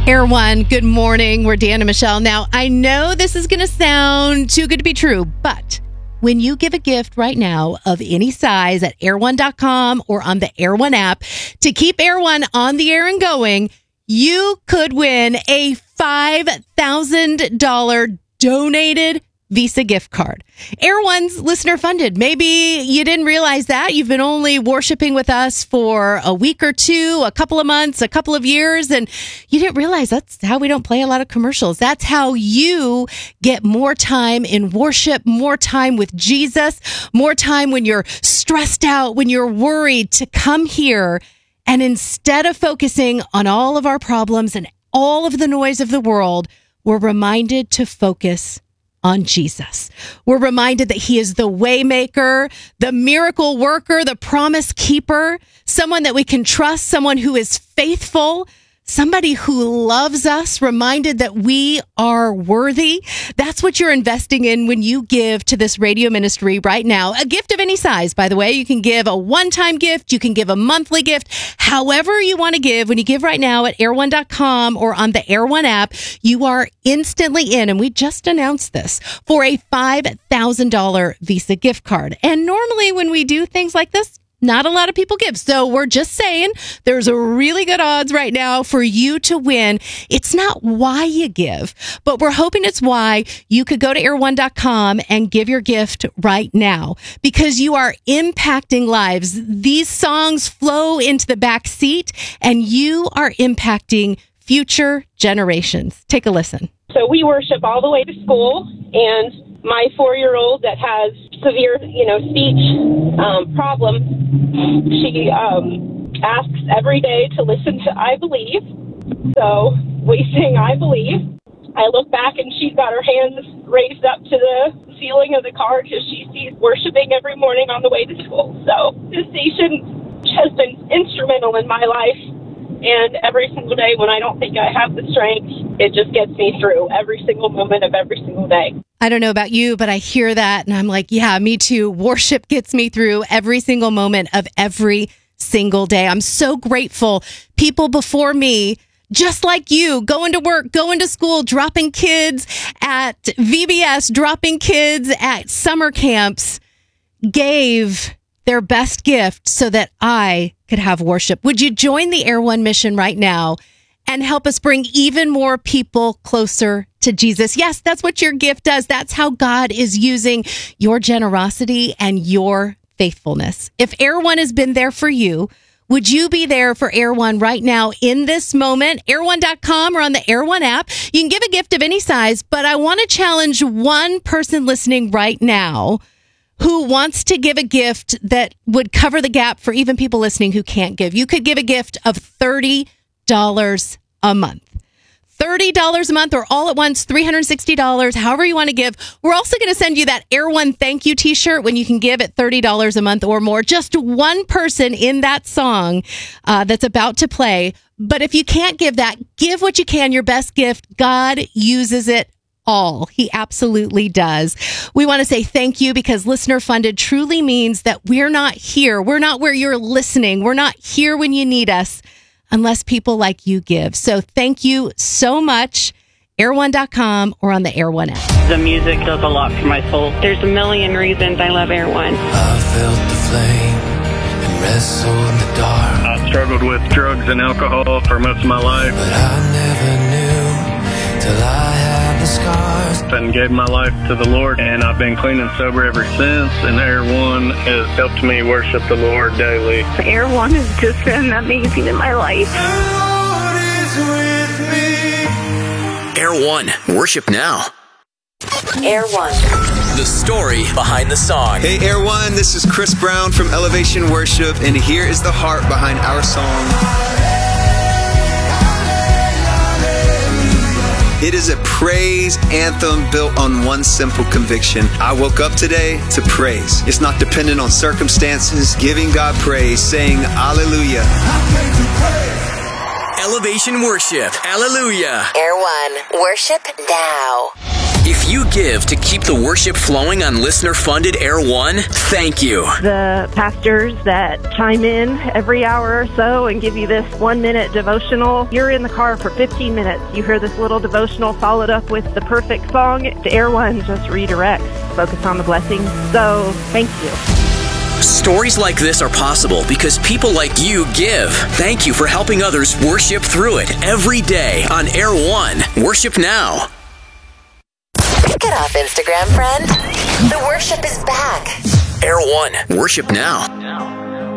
Air One, good morning. We're Dan and Michelle. Now, I know this is going to sound too good to be true, but when you give a gift right now of any size at air1.com or on the Air One app to keep Air One on the air and going, you could win a $5,000 donated Visa gift card. Air One's listener funded. Maybe you didn't realize that. You've been only worshiping with us for a week or two, a couple of months, a couple of years, and you didn't realize that's how we don't play a lot of commercials. That's how you get more time in worship, more time with Jesus, more time when you're stressed out, when you're worried, to come here. And instead of focusing on all of our problems and all of the noise of the world, we're reminded to focus on Jesus. We're reminded that he is the way maker, the miracle worker, the promise keeper, someone that we can trust, someone who is faithful, somebody who loves us, reminded that we are worthy. That's what you're investing in when you give to this radio ministry right now. A gift of any size, by the way. You can give a one-time gift. You can give a monthly gift. However you want to give, when you give right now at air1.com or on the Air One app, you are instantly in, and we just announced this, for a $5,000 Visa gift card. And normally when we do things like this, not a lot of people give. So we're just saying there's a really good odds right now for you to win. It's not why you give, but we're hoping it's why you could go to air1.com and give your gift right now, because you are impacting lives. These songs flow into the back seat and you are impacting future generations. Take a listen. So we worship all the way to school, and my 4-year-old that has severe, speech problem, she asks every day to listen to I Believe. So we sing I Believe. I look back and she's got her hands raised up to the ceiling of the car because she sees worshiping every morning on the way to school. So this station has been instrumental in my life. And every single day when I don't think I have the strength, it just gets me through every single moment of every single day. I don't know about you, but I hear that and I'm like, yeah, me too. Worship gets me through every single moment of every single day. I'm so grateful. People before me, just like you, going to work, going to school, dropping kids at VBS, dropping kids at summer camps, gave their best gift so that I could have worship. Would you join the Air One mission right now and help us bring even more people closer to Jesus? Yes, that's what your gift does. That's how God is using your generosity and your faithfulness. If Air One has been there for you, would you be there for Air One right now in this moment? Air1.com or on the Air One app. You can give a gift of any size, but I want to challenge one person listening right now who wants to give a gift that would cover the gap for even people listening who can't give. You could give a gift of $30 a month. $30 a month or all at once, $360, however you want to give. We're also going to send you that Air One thank you t-shirt when you can give at $30 a month or more. Just one person in that song that's about to play. But if you can't give that, give what you can, your best gift. God uses it all. He absolutely does. We want to say thank you because listener funded truly means that we're not here. We're not where you're listening. We're not here when you need us unless people like you give. So thank you so much. Air1.com or on the Air One app. The music does a lot for my soul. There's a million reasons I love Air One. I felt the flame and wrestled in the dark. I struggled with drugs and alcohol for most of my life. But I never knew till I had the scars. And gave my life to the Lord, and I've been clean and sober ever since, and Air One has helped me worship the Lord daily. Air One has just been amazing in my life. The Lord is with me. Air One, worship now. Air One. The story behind the song. Hey Air One, this is Chris Brown from Elevation Worship, and here is the heart behind our song. It is a praise anthem built on one simple conviction. I woke up today to praise. It's not dependent on circumstances. Giving God praise, saying hallelujah. Elevation Worship. Hallelujah. Air One. Worship now. If you give to keep the worship flowing on listener-funded Air One, thank you. The pastors that chime in every hour or so and give you this 1-minute devotional. You're in the car for 15 minutes. You hear this little devotional followed up with the perfect song. To Air One just redirects. Focus on the blessings. So, thank you. Stories like this are possible because people like you give. Thank you for helping others worship through it every day on Air One. Worship now. Get off Instagram, friend. The worship is back. Air One. Worship now.